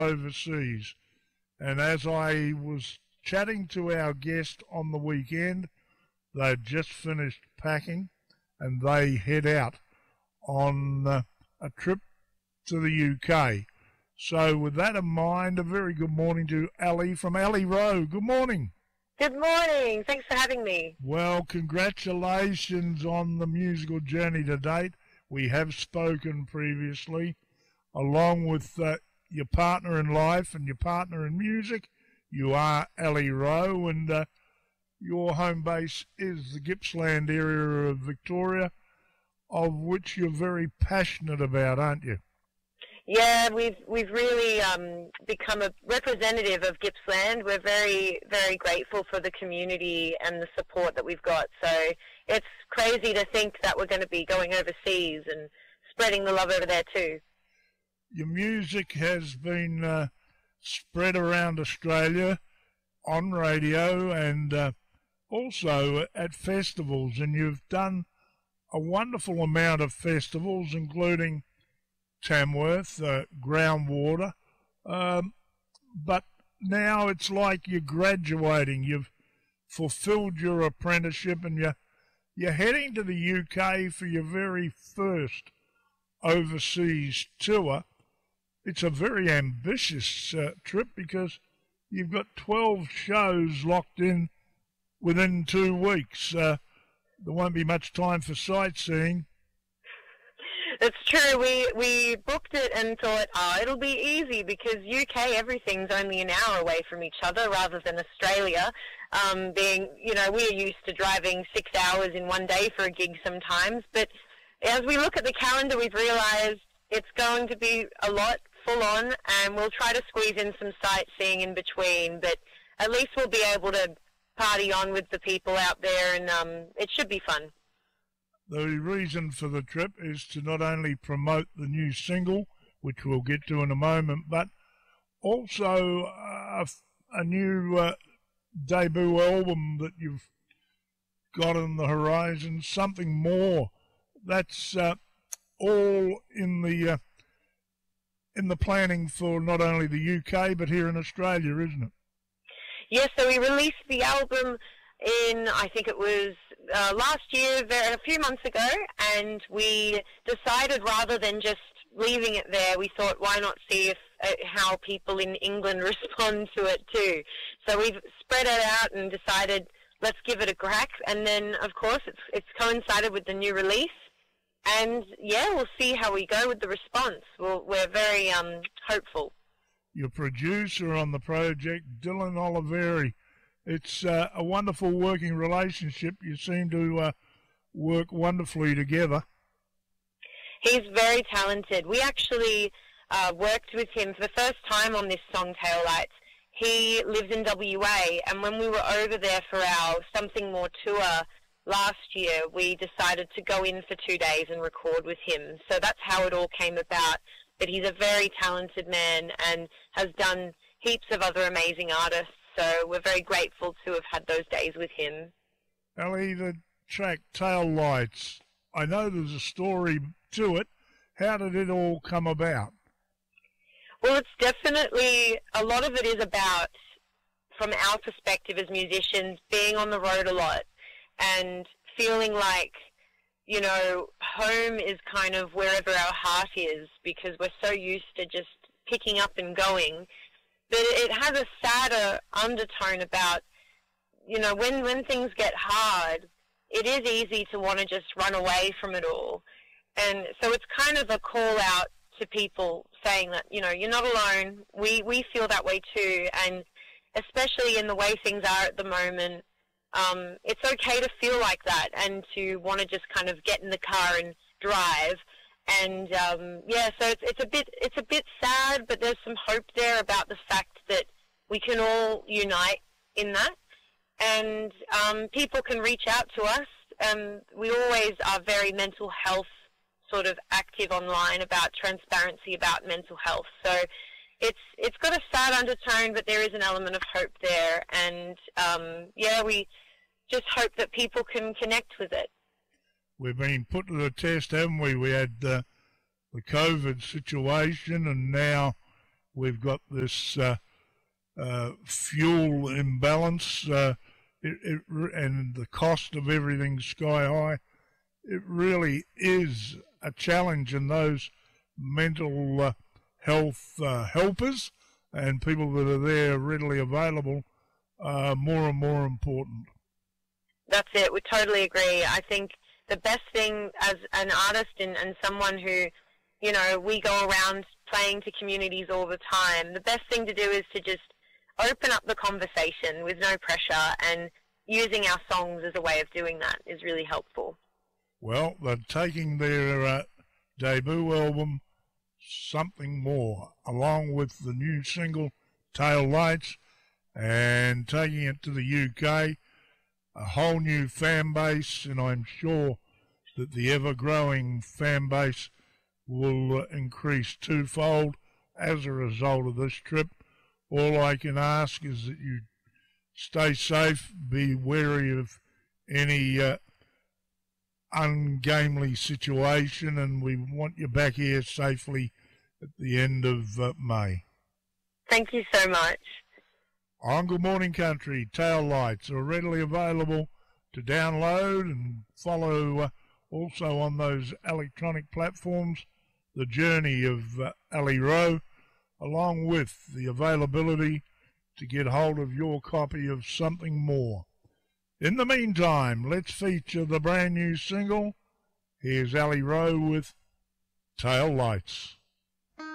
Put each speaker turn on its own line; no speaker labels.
overseas. And as I was chatting to our guest on the weekend, they'd just finished packing and they head out on a trip to the UK. So with that in mind, a very good morning to Ali from Ali Rowe. Good morning.
Good morning. Thanks for having me.
Well, congratulations on the musical journey to date. We have spoken previously, along with your partner in life and your partner in music. You are Ali Rowe, and your home base is the Gippsland area of Victoria, of which you're very passionate about, aren't you?
Yeah, we've really become a representative of Gippsland. We're very, very grateful for the community and the support that we've got. So it's crazy to think that we're going to be going overseas and spreading the love over there too.
Your music has been spread around Australia on radio and also at festivals, and you've done a wonderful amount of festivals, including Tamworth, Groundwater, but now it's like you're graduating. You've fulfilled your apprenticeship, and you're heading to the UK for your very first overseas tour. It's a very ambitious trip because you've got 12 shows locked in within 2 weeks. There won't be much time for sightseeing.
It's true. We booked it and thought, it'll be easy because UK, everything's only an hour away from each other rather than Australia. We're used to driving 6 hours in one day for a gig sometimes. But as we look at the calendar, we've realised it's going to be a lot full on, and we'll try to squeeze in some sightseeing in between. But at least we'll be able to party on with the people out there, and it should be fun.
The reason for the trip is to not only promote the new single, which we'll get to in a moment, but also a new debut album that you've got on the horizon, something more. That's all in the planning for not only the UK but here in Australia, isn't it?
Yes, so we released the album in, I think it was last year, a few months ago, and we decided rather than just leaving it there, we thought, why not see if how people in England respond to it too. So we've spread it out and decided, let's give it a crack, and then, of course, it's coincided with the new release, and, yeah, we'll see how we go with the response. We're very hopeful.
Your producer on the project, Dylan Oliveri. It's a wonderful working relationship. You seem to work wonderfully together.
He's very talented. We actually worked with him for the first time on this song, Taillights. He lives in WA, and when we were over there for our Something More tour last year, we decided to go in for 2 days and record with him. So that's how it all came about. But he's a very talented man and has done heaps of other amazing artists. So we're very grateful to have had those days with him.
Ali, the track Taillights, I know there's a story to it. How did it all come about?
Well, it's definitely, a lot of it is about, from our perspective as musicians, being on the road a lot and feeling like, you know, home is kind of wherever our heart is, because we're so used to just picking up and going. But it has a sadder undertone about, you know, when things get hard, it is easy to want to just run away from it all. And so it's kind of a call out to people saying that, you know, you're not alone. We feel that way too. And especially in the way things are at the moment, it's okay to feel like that and to want to just kind of get in the car and drive. And yeah, so it's a bit sad, but there's some hope there about the fact that we can all unite in that, and people can reach out to us. We always are very mental health sort of active online about transparency about mental health. So it's got a sad undertone, but there is an element of hope there, and yeah, we just hope that people can connect with it.
We've been put to the test, haven't we? We had the COVID situation, and now we've got this fuel imbalance, and the cost of everything sky high. It really is a challenge, and those mental health helpers and people that are there readily available are more and more important.
That's it. We totally agree. I think the best thing as an artist and someone who, you know, we go around playing to communities all the time, the best thing to do is to just open up the conversation with no pressure, and using our songs as a way of doing that is really helpful.
Well, they're taking their debut album, Something More, along with the new single, Tail Lights, and taking it to the UK, a whole new fan base, and I'm sure that the ever-growing fan base will increase twofold as a result of this trip. All I can ask is that you stay safe, be wary of any ungainly situation, and we want you back here safely at the end of May.
Thank you so much.
On Good Morning Country, Tail Lights are readily available to download and follow also on those electronic platforms, the journey of Ali Rowe, along with the availability to get hold of your copy of Something More. In the meantime, let's feature the brand new single. Here's Ali Rowe with Tail Lights.